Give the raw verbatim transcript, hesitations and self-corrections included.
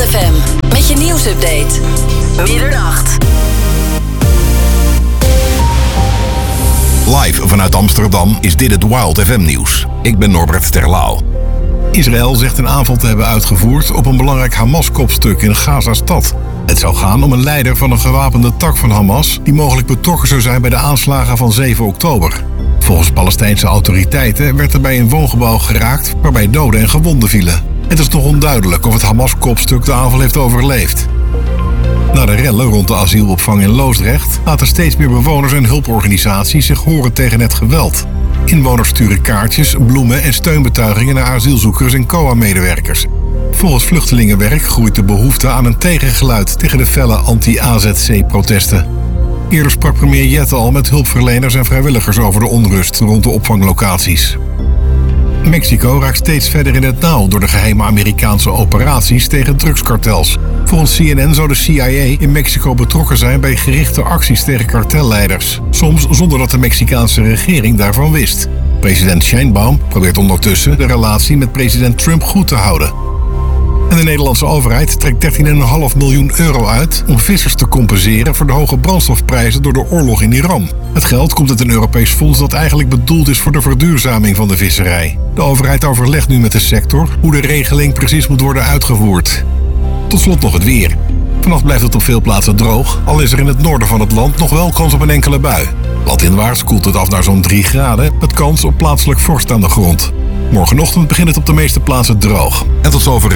F M met je nieuwsupdate. Middernacht. Live vanuit Amsterdam is dit het Wild F M nieuws. Ik ben Norbert Terlouw. Israël zegt een aanval te hebben uitgevoerd op een belangrijk Hamas-kopstuk in Gaza-stad. Het zou gaan om een leider van een gewapende tak van Hamas die mogelijk betrokken zou zijn bij de aanslagen van zeven oktober. Volgens Palestijnse autoriteiten werd er bij een woongebouw geraakt waarbij doden en gewonden vielen. Het is nog onduidelijk of het Hamas-kopstuk de aanval heeft overleefd. Na de rellen rond de asielopvang in Loosdrecht laten steeds meer bewoners en hulporganisaties zich horen tegen het geweld. Inwoners sturen kaartjes, bloemen en steunbetuigingen naar asielzoekers en C O A-medewerkers. Volgens Vluchtelingenwerk groeit de behoefte aan een tegengeluid tegen de felle anti-A Z C-protesten. Eerder sprak premier Jette al met hulpverleners en vrijwilligers over de onrust rond de opvanglocaties. Mexico raakt steeds verder in het nauw door de geheime Amerikaanse operaties tegen drugskartels. Volgens C N N zou de C I A in Mexico betrokken zijn bij gerichte acties tegen kartelleiders. Soms zonder dat de Mexicaanse regering daarvan wist. President Sheinbaum probeert ondertussen de relatie met president Trump goed te houden. En de Nederlandse overheid trekt dertien komma vijf miljoen euro uit om vissers te compenseren voor de hoge brandstofprijzen door de oorlog in Iran. Het geld komt uit een Europees fonds dat eigenlijk bedoeld is voor de verduurzaming van de visserij. De overheid overlegt nu met de sector hoe de regeling precies moet worden uitgevoerd. Tot slot nog het weer. Vannacht blijft het op veel plaatsen droog, al is er in het noorden van het land nog wel kans op een enkele bui. Landinwaarts koelt het af naar zo'n drie graden, met kans op plaatselijk vorst aan de grond. Morgenochtend begint het op de meeste plaatsen droog. En tot zover